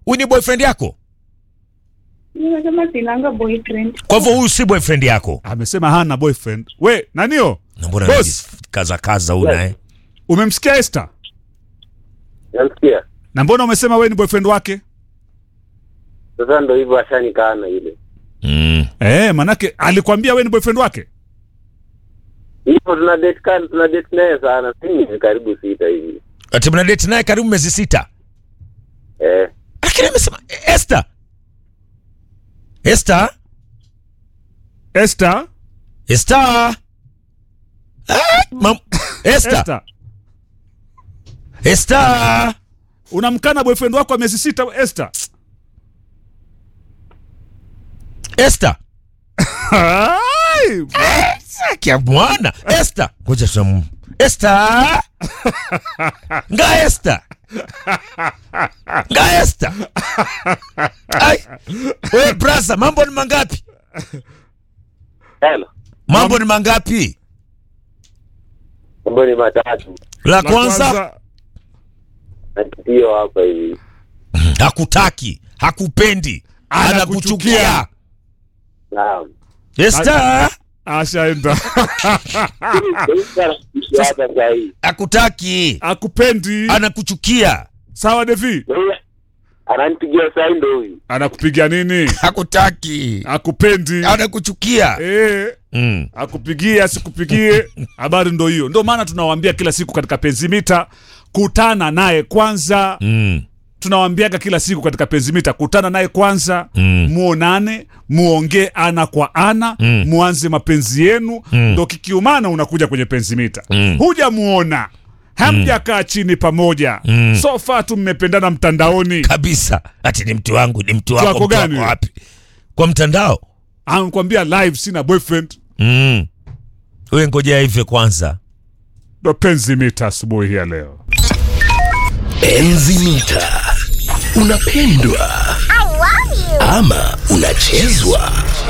Huyu ni boyfriend yako? Nimesema sinanga boyfriend. Kwa hivyo huyu si boyfriend yako? Amesema hana boyfriend. We, nanio? Na mbona kaza una Umemsikia Esther? Namsikia. Na mbona umesema we ni boyfriend wake? Sasa ndio hivyo ashanikana ile. Manake alikwambia we ni boyfriend wake? Hivyo tuna date naye sana. Sisi karibu 6 hivi. Ati mna date naye karibu miezi 6? Lakini amesema Esther. Esther? Esther? Esther? Esther? Esther? Unamkana boyfriend wako wa miezi 6 Esther? Esther? Kia bwana. Esther? Ngoja tunamu. Esther? Nga Esther? Nga Esther? Ai. Wewe brother, mambo ni mangapi? Hello. Mambo ni mangapi? Mambo ni matatu. La kwanza ndio hapa hivi. Hakutaki, hakupendi, anakuchukia. Naam. Esther? Ashaenda. Hakutaki, hakupendi, anakuchukia. Sawa Devi? Ananipigia saa ndio huyu. Anakupigia nini? Hakutaki, hakupendi, anakuchukia. Akupigie sikupigie, habari ndio hiyo. Ndio maana tunawaambia kila siku katika Penzimita, kutana naye kwanza. Tunawaambiaga kila siku katika Penzimita, kutana naye kwanza, muonane, muongee ana kwa ana, muanze mapenzi yenu, ndio kikiumana unakuja kwenye Penzimita. Huja muona, hamjakaa chini pamoja. So far tu mmependana mtandaoni kabisa. Ati ni mtu wangu, ni mtu wako. Mtu wako wapi? Kwa mtandao. Anakuambia live sina boyfriend. Wewe ngojea hivi kwanza. Ndio Penzimita asubuhi ya leo. Penzimita. Unapendwa ama unachezwa?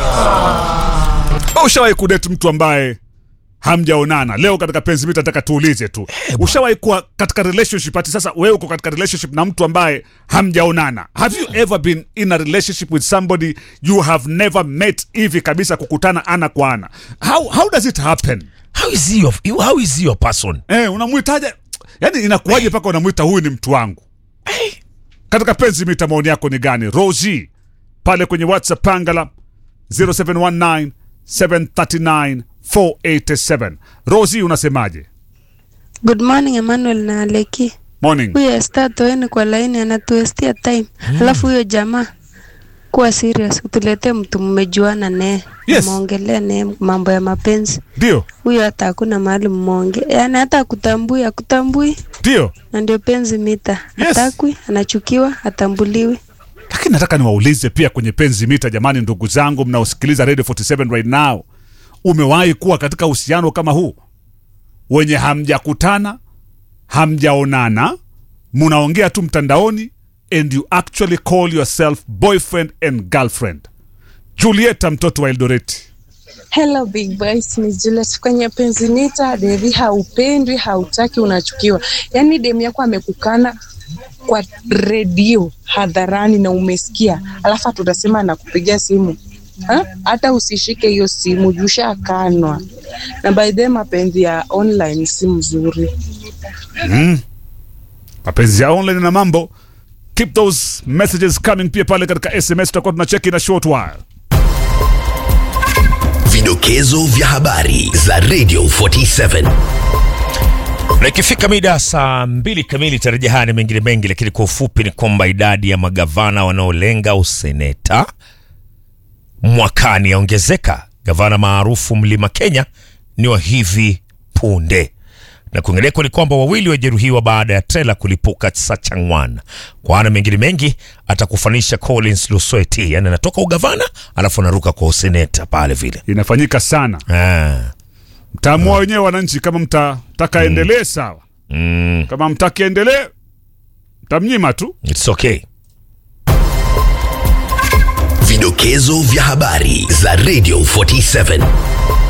Ushawahi kudate mtu ambaye hamjaonana? Leo katika Penzimita nataka tuulize tu. Ushawahi kuwa katika relationship, ati sasa wewe uko katika relationship na mtu ambaye hamjaonana? Have you ever been in a relationship with somebody you have never met, hivi kabisa kukutana ana kwa ana? How does it happen? How is your person? Unamuitaje? Yaani inakuwaje paka unamuita huyu ni mtu wangu? Katika Penzimita maoni yako ni gani? Rosie pale kwenye WhatsApp pangala 0719 739 487. Rosie, unasemaje? Good morning Emmanuel na Aleki. Morning. Huyo Esther toeni kwa line anatuestia time. Alafu huyo jamaa kuwa serious, utuletee mtu mmejuana naye. Muongelea naye mambo ya mapenzi. Ndio. Huyo hata hakuna mahali mmonge. Yaani hata akutambui. Ndio. Na ndio Penzimita. Hatakui, anachukiwa, hatambuliwi. Lakini nataka niwaulize pia kwenye Penzimita, jamani, ndugu zangu mnaosikiliza Radio 47 right now. Umewahi kuwa katika uhusiano kama huu? Wenye hamjakutana, hamjaonana, munaongea tu mtandaoni, and you actually call yourself boyfriend and girlfriend. Julieta mtoto wa Eldoret. Hello big boys, ni Juliet kwenye Penzimita. Devi, haupendwi, hautaki, unachukiwa. Yaani demu yako amekukana kwa radio hadharani na umesikia, alafu tutasema nakupigia simu. Hata usishike hiyo simu, jushakanwa. Na by the mapenzi ya online si mzuri. Mapenzi ya online na mambo. Keep those messages coming pia pale katika SMS, tutakuwa tunacheki na short while. Vidokezo vya habari za Radio 47. Na ikifika mida saa 2 kamili tarejehani mengine mengi, lakini kwa ufupi ni kwamba idadi ya magavana wanaolenga useneta mwakani yaongezeka. Gavana maarufu Mlima Kenya ni wa hivi punde. Na kuingeleko ni kwamba 2 wajeruhiwa baada ya trela kulipuka Sachangwan. Kwa ana mengine mengi atakufanisha Collins Lusweti. Yani anatoka ugavana alafu anaruka kwa useneta pale vile. Inafanyika sana. Mtaamua wenyewe wananchi kama mtataka endelee sawa. Kama mtaki endelee mtamnyima tu. It's okay. Vidokezo vya habari za Radio 47.